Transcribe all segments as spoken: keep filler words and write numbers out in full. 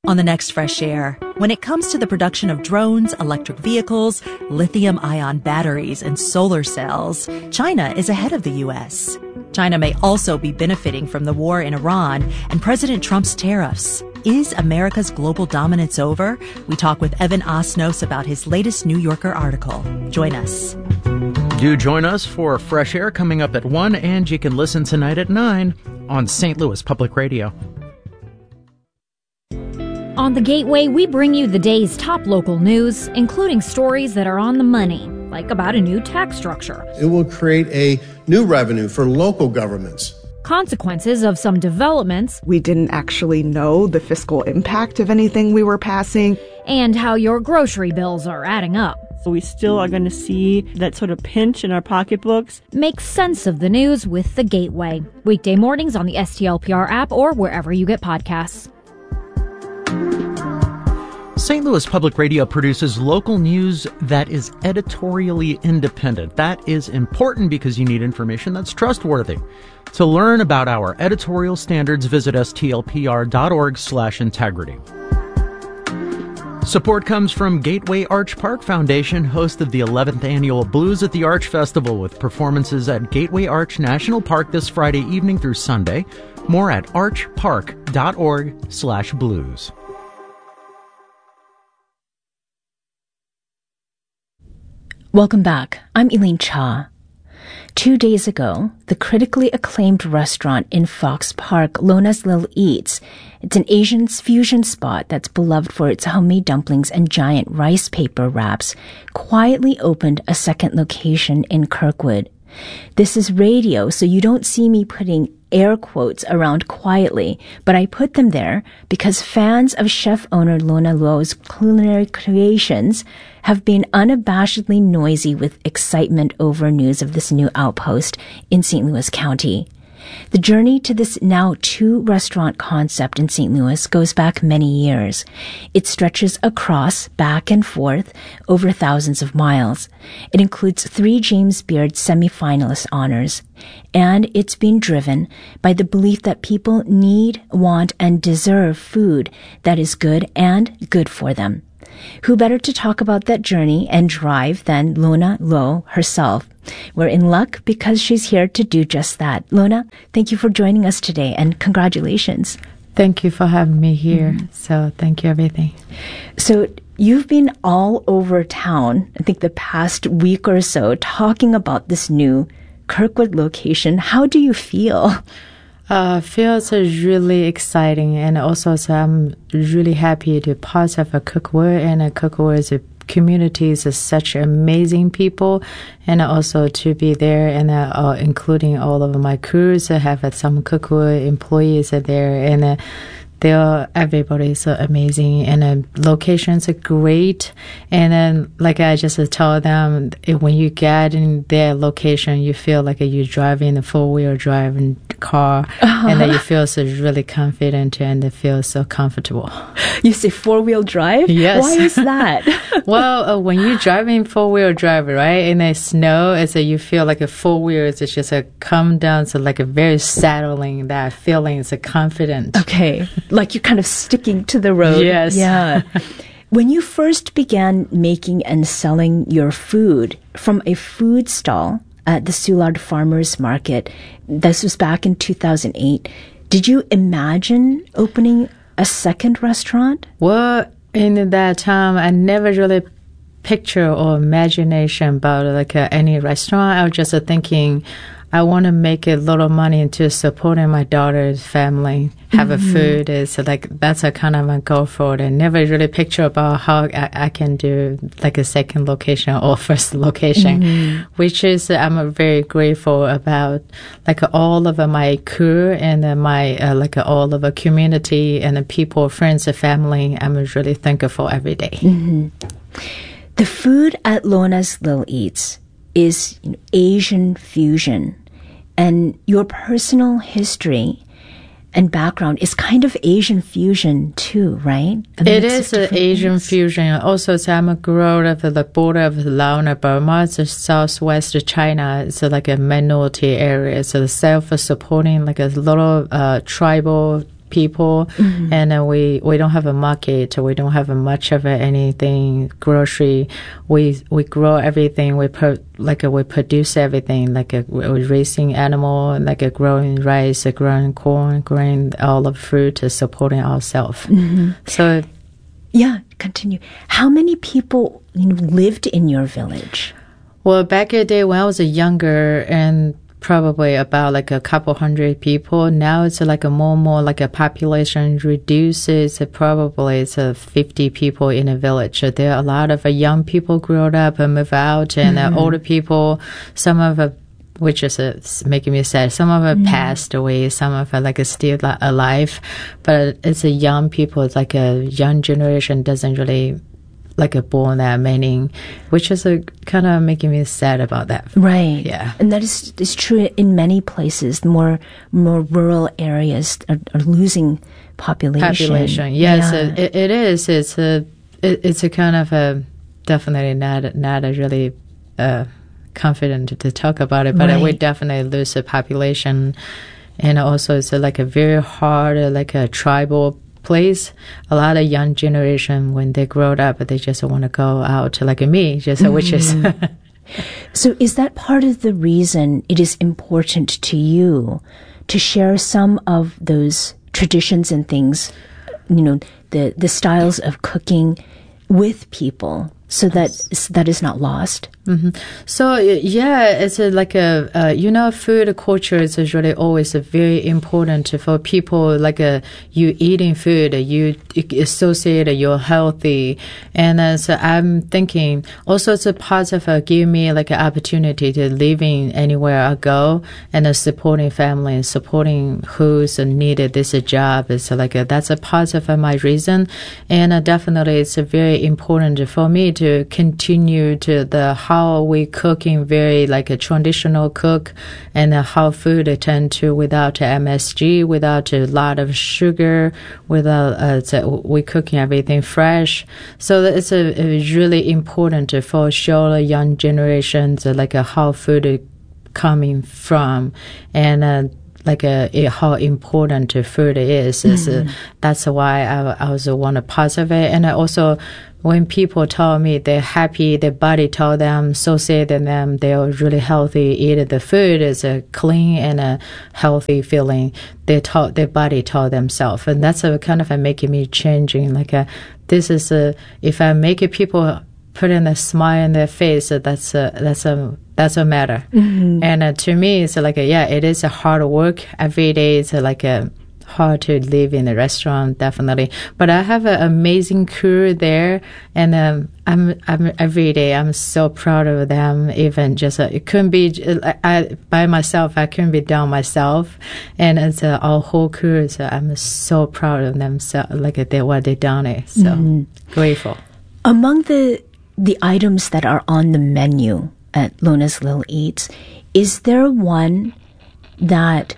On the next Fresh Air, when it comes to the production of drones, electric vehicles, lithium-ion batteries, and solar cells, China is ahead of the U S. China may also be benefiting from the war in Iran and President Trump's tariffs. Is America's global dominance over? We talk with Evan Osnos about his latest New Yorker article. Join us. Do join us for Fresh Air coming up at one, and you can listen tonight at nine on Saint Louis Public Radio. On The Gateway, we bring you the day's top local news, including stories that are on the money, like about a new tax structure. It will create a new revenue for local governments. Consequences of some developments. We didn't actually know the fiscal impact of anything we were passing. And how your grocery bills are adding up. So we still are going to see that sort of pinch in our pocketbooks. Make sense of the news with The Gateway. Weekday mornings on the S T L P R app or wherever you get podcasts. Saint Louis Public Radio produces local news that is editorially independent. That is important because you need information that's trustworthy. To learn about our editorial standards, visit S T L P R dot org slash integrity. Support comes from Gateway Arch Park Foundation, host of the eleventh Annual Blues at the Arch Festival, with performances at Gateway Arch National Park this Friday evening through Sunday. More at arch park dot org slash blues. Welcome back. I'm Elaine Cha. Two days ago, the critically acclaimed restaurant in Fox Park, Lona's Little Eats, it's an Asian fusion spot that's beloved for its homemade dumplings and giant rice paper wraps, quietly opened a second location in Kirkwood. This is radio, so you don't see me putting air quotes around quietly, but I put them there because fans of chef-owner Lona Lo's culinary creations have been unabashedly noisy with excitement over news of this new outpost in Saint Louis County. The journey to this now two-restaurant concept in Saint Louis goes back many years. It stretches across, back and forth, over thousands of miles. It includes three James Beard semifinalist honors, and it's been driven by the belief that people need, want, and deserve food that is good and good for them. Who better to talk about that journey and drive than Lona Lo herself? We're in luck because she's here to do just that. Lona, thank you for joining us today, and congratulations. Thank you for having me here. Mm-hmm. So thank you, everything. So you've been all over town, I think the past week or so, talking about this new Kirkwood location. How do you feel? Uh, feels really exciting, and also so I'm really happy to be part of a Kirkwood, and a Kirkwood is a community is such amazing people, and also to be there, and uh, uh, including all of my crews. I have uh, some Kirkwood employees are there, and uh, they're everybody is amazing, and the uh, locations are great. And then, like I just uh, tell them, when you get in their location, you feel like uh, you're driving a four wheel driving car, uh-huh. and then you feel so really confident and it feels so comfortable. You say four wheel drive? Yes. Why is that? Well, uh, when you're driving four wheel drive, right, in the snow, it's a, you feel like a four wheels. It's just a come down, so like a very settling. That feeling is a confident. Okay, like you're kind of sticking to the road. Yes. Yeah. When you first began making and selling your food from a food stall at the Soulard Farmers Market, this was back in two thousand eight, did you imagine opening a second restaurant? Well, in that time, I never really picture or imagination about like uh, any restaurant. I was just uh, thinking, I want to make a little money into supporting my daughter's family, have mm-hmm. a food. Is like that's a kind of a goal for it. I never really picture about how I, I can do like a second location or first location, mm-hmm. which is I'm very grateful about. Like all of my crew and uh, my uh, like uh, all of the community and the people, friends, and family. I'm really thankful every day. Mm-hmm. The food at Lona's Little Eats is you know, Asian fusion, and your personal history and background is kind of Asian fusion too, right? It is an Asian things. fusion. Also, so I'm a girl of the border of Laos and Burma. It's southwest of China. It's like a minority area. So the self-supporting, like a little uh, tribal people, mm-hmm. and uh, we we don't have a market. We don't have a much of a, anything grocery. We we grow everything. We put like a, we produce everything. Like a, we're raising animal, like a growing rice, a growing corn, growing all of fruit, uh, supporting ourselves. Mm-hmm. So, yeah, continue. How many people you know, lived in your village? Well, back in the day when I was younger and probably about like a couple hundred people. Now it's like a more and more like a population reduces. Probably it's a fifty people in a village. There are a lot of uh, young people grow up and move out, and mm-hmm. uh, older people. Some of uh, which is uh, making me sad. Some of them mm-hmm. passed away. Some of them like are still alive, but it's a young people. It's like a young generation doesn't really. Like a born that many, which is a kind of making me sad about that. Right. Yeah. And that is is true in many places. More more rural areas are, are losing population. Population. Yes, yeah. it, it is. It's a it, it's a kind of a definitely not not a really uh, confident to talk about it, but right. we definitely lose the population, and also it's a, like a very hard uh, like a tribal. Place a lot of young generation when they grow up, they just want to go out like me, just mm-hmm. which is. So, is that part of the reason it is important to you to share some of those traditions and things, you know, the the styles of cooking with people, so that that is not lost? Mm-hmm. So yeah, it's a, like a uh, you know, food culture is really always a very important for people. Like a you eating food, you associate you're healthy, and uh, so I'm thinking also it's a positive uh, give me like an opportunity to living anywhere I go and uh, supporting family, supporting who's needed this uh, job. It's like a, that's a positive of my reason, and uh, definitely it's a very important for me to continue to the how we cooking very like a traditional cook, and uh, how food tend to without M S G, without a lot of sugar, without uh, we cooking everything fresh. So it's a, it's really important for show the young generations uh, like uh, how food is coming from, and uh, like uh, it, how important food is. Mm-hmm. is uh, that's why I, I also want to positive it, and I also. When people tell me they're happy, their body tell them, associate them, they're really healthy, eat the food is a clean and a healthy feeling. They tell their body tell themselves, and that's a kind of a making me changing. Like a, this is a if I make it people put in a smile in their face, that's a that's a that's a matter. Mm-hmm. And uh, to me, it's like a, yeah, it is a hard work every day. It's a, like a. hard to live in a restaurant, definitely. But I have an amazing crew there, and um, I'm, I'm every day I'm so proud of them. Even just uh, it couldn't be I by myself. I couldn't be done myself, and it's uh, our whole crew. So I'm so proud of them. So like they what they done it. So mm. grateful. Among the the items that are on the menu at Lona's Little Eats, is there one that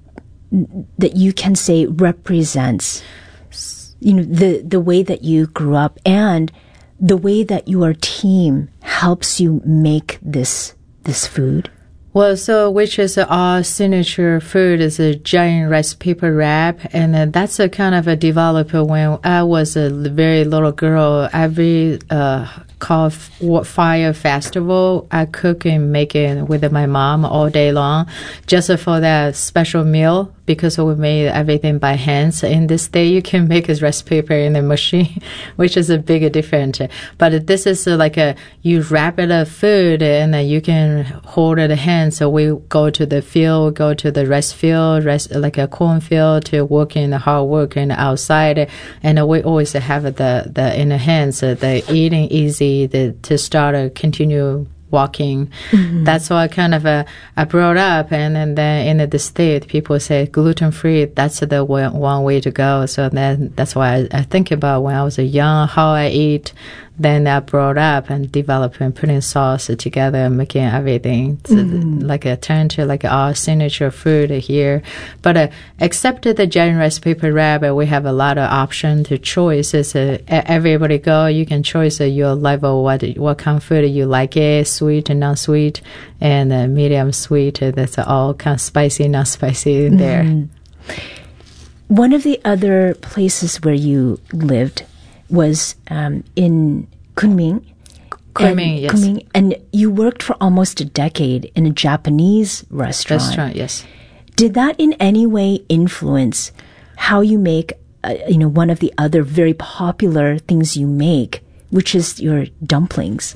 that you can say represents, you know, the, the way that you grew up and the way that your team helps you make this this food? Well, so which is our signature food is a giant rice paper wrap, and uh, that's a kind of a developer when I was a very little girl. Every uh, called Fire Festival, I cook and make it with my mom all day long, just for that special meal. Because we made everything by hands. In this day, you can make a rice paper in the machine, which is a big difference. But this is like a, you wrap it up food and then you can hold it in hand. So we go to the field, go to the rice field, rice, like a cornfield to work in the hard work and outside. And we always have the, the in the hands, the eating easy, the, to start a continue walking. Mm-hmm. That's what kind of uh, I brought up, and, and then in the state, people say gluten free. That's the one, one way to go. So then that's why I, I think about when I was young, how I eat. Then I brought up and developed and putting sauce together and making everything to, mm-hmm. like a turn to like our signature food here. But uh, except the giant rice paper wrap, we have a lot of options to choice. It's, uh, everybody go, you can choose uh, your level, what what kind of food you like it, sweet and non-sweet, and uh, medium sweet. Uh, that's all kind of spicy, not spicy mm-hmm. there. One of the other places where you lived was um, in Kunming. Kunming, and, yes. Kunming, and you worked for almost a decade in a Japanese restaurant. Restaurant, yes. Did that in any way influence how you make, uh, you know, one of the other very popular things you make, which is your dumplings?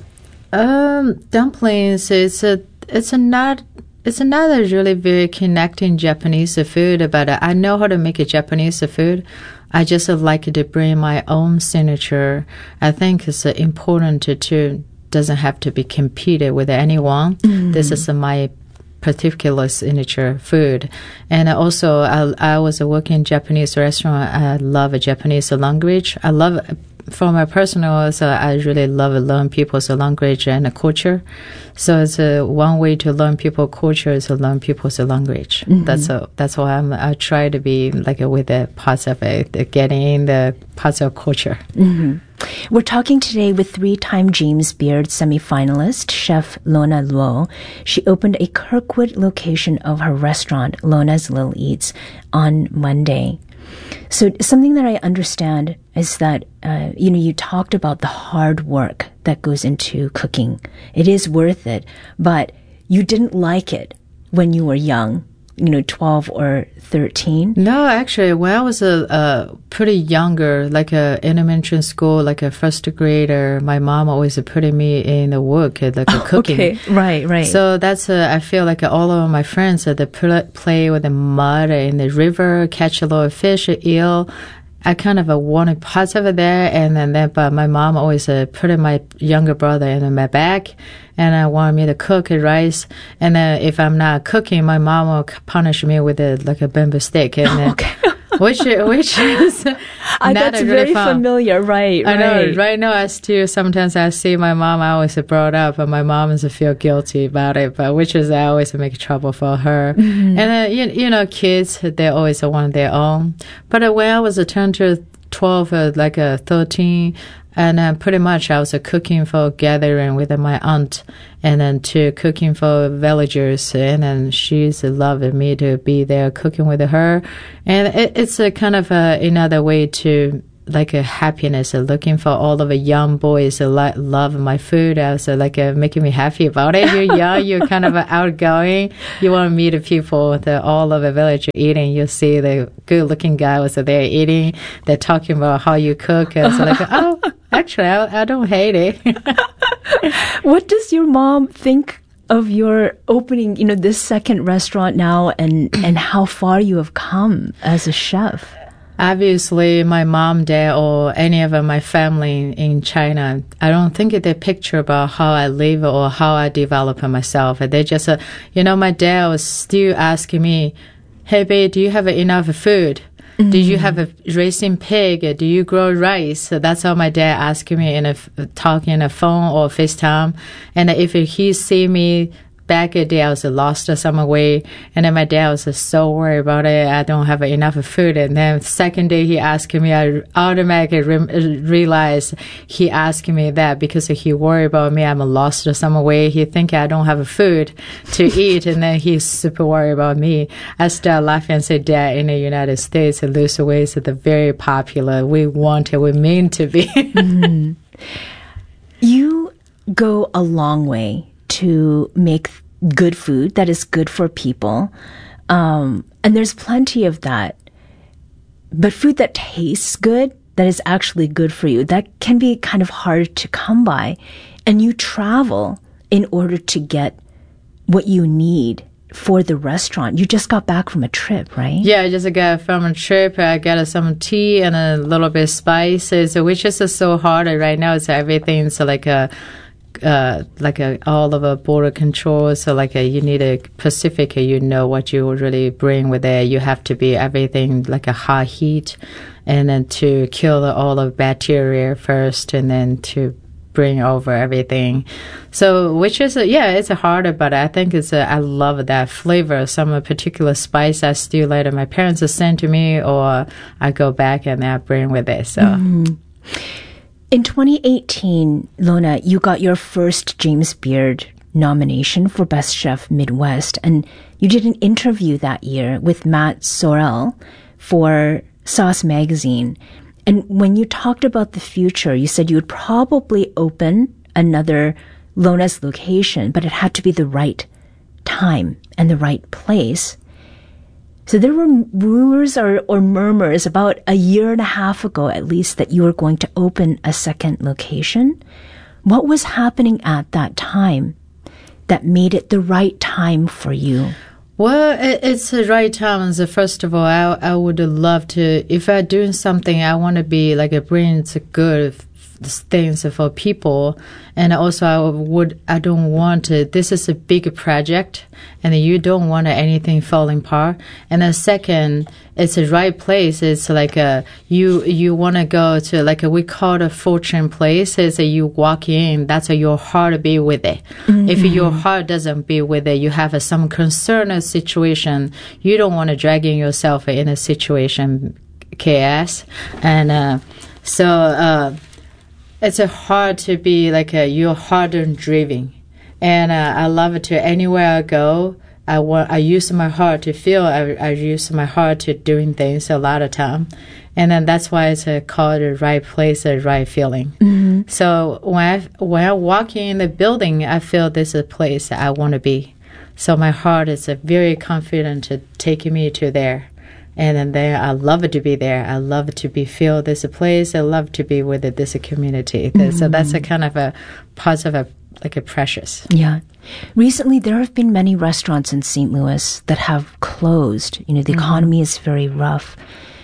Um, dumplings is a it's a not it's not a really very connecting Japanese food, but I know how to make a Japanese food. I just like to bring my own signature. I think it's important to, to doesn't have to be competed with anyone. Mm. This is my particular signature food. And also, I, I was working in Japanese restaurant. I love Japanese language. I love, for my personal, so I really love learn people's language and culture. So it's a, one way to learn people's culture is to learn people's language. Mm-hmm. That's a, that's why I'm, I try to be like a, with the parts of it, the getting in the parts of culture. Mm-hmm. We're talking today with three-time James Beard semifinalist, Chef Lona Luo. She opened a Kirkwood location of her restaurant, Lona's Little Eats, on Monday. So something that I understand is that, uh, you know, you talked about the hard work that goes into cooking. It is worth it, but you didn't like it when you were young. You know, twelve or thirteen? No, actually, when I was a, a pretty younger, like a elementary school, like a first grader, my mom always putting me in the work, like a cooking. Okay, right, right. So that's, uh, I feel like all of my friends, uh, they pl- play with the mud in the river, catch a little fish, eel. I kind of uh, wanted parts of it there, and then, then but my mom always uh, put my younger brother in my back, and I wanted me to cook rice. And then if I'm not cooking, my mom will punish me with a, like a bamboo stick, and then, okay. which which is uh, not that's really very fun. familiar, right? I know. Right. Right now, I still sometimes I see my mom. I always brought up, and my mom is feel guilty about it. But which is I always make trouble for her. Mm-hmm. And uh, you, you know, kids they always want their own. But uh, when I was a turned to twelve, uh, like a uh, thirteen. And uh, pretty much I was uh, cooking for gathering with uh, my aunt, and then to cooking for villagers, and then she's uh, loving me to be there cooking with her. And it, it's a kind of uh, another way to like a happiness, uh, looking for all of the young boys that uh, love my food. I was uh, like uh, making me happy about it. You're young, you're kind of uh, outgoing. You want to meet the people that all of the village eating. You see the good looking guy was uh, there eating. They're talking about how you cook. And so like, oh, actually, I, I don't hate it. What does your mom think of your opening, you know, this second restaurant now, and, and how far you have come as a chef? Obviously, my mom, dad, or any of my family in China, I don't think they picture about how I live or how I develop myself. They just, uh, you know, my dad was still asking me, hey, babe, do you have enough food? Mm-hmm. Do you have a racing pig? Do you grow rice? So that's how my dad asked me in a talk in a phone or FaceTime. And if he see me back a day, I was lost some way, and then my dad was so worried about it. I don't have enough food. And then second day he asked me, I automatically re- realized he asked me that because he worried about me. I'm lost some way. He think I don't have food to eat, and then he's super worried about me. I start laughing and say, Dad, in the United States, lose weight is the very popular. We want it. We mean to be. Mm-hmm. You go a long way to make good food that is good for people. Um, and there's plenty of that. But food that tastes good, that is actually good for you, that can be kind of hard to come by. And you travel in order to get what you need for the restaurant. You just got back from a trip, right? Yeah, I just got from a trip. I got some tea and a little bit of spices, which is so hard right now. It's everything's like a Uh, like a, all of a border control, so like a, you need a Pacific, you know what you really bring with it. You have to be everything like a high heat, and then to kill the, all of bacteria first, and then to bring over everything. So, which is, a, yeah, it's a harder, but I think it's a, I love that flavor. Some particular spice I still later my parents send to me, or I go back and I bring with it. So. Mm-hmm. In twenty eighteen, Lona, you got your first James Beard nomination for Best Chef Midwest, and you did an interview that year with Matt Sorrell for Sauce Magazine. And when you talked about the future, you said you would probably open another Lona's location, but it had to be the right time and the right place. So there were rumors or, or murmurs about a year and a half ago, at least, that you were going to open a second location. What was happening at that time that made it the right time for you? Well, it, it's the right time. So first of all, I I would love to, if I'm doing something, I want to be like a bring good things for people. And also I would, I don't want to, this is a big project and you don't want anything falling apart. And then second, it's the right place. It's like a, you, you want to go to like a, we call it a fortune place. Is that you walk in, that's a, your heart be with it. Mm-hmm. If your heart doesn't be with it, you have a, some concern or situation, you don't want to drag in yourself in a situation, chaos. And, uh, so, uh, it's a hard to be like a, you're hard and driven. And uh, I love it to anywhere I go. I want, I use my heart to feel. I, I use my heart to doing things a lot of time. And then that's why it's uh, called the right place, the right feeling. Mm-hmm. So when I, when I walk in the building, I feel this is a place I want to be. So my heart is uh, very confident to take me to there. And then there, I love it to be there. I love it to be feel this place. I love to be with it, this community. Mm-hmm. So that's a kind of a positive, like a precious. Yeah. Recently, there have been many restaurants in Saint Louis that have closed. You know, the mm-hmm. economy is very rough.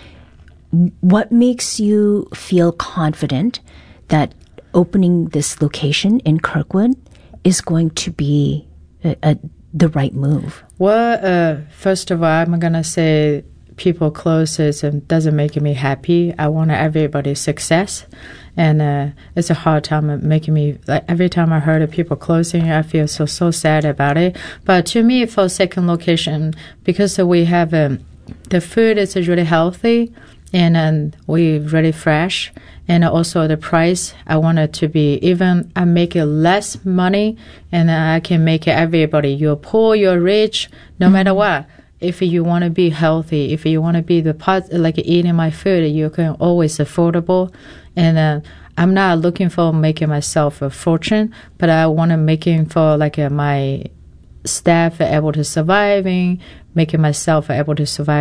What makes you feel confident that opening this location in Kirkwood is going to be a, a, the right move? Well, uh, first of all, I'm going to say people closes and doesn't make me happy. I want everybody's success. And uh, it's a hard time making me, like every time I heard of people closing, I feel so, so sad about it. But to me, for second location, because we have, um, the food is really healthy and um, we really fresh. And also the price, I want it to be, even I make it less money and I can make it everybody. You're poor, you're rich, no mm-hmm. matter what. If you want to be healthy, if you want to be the pot, like eating my food, you can always affordable. And uh, I'm not looking for making myself a fortune, but I want to making for like uh, my staff able to surviving, making myself able to survive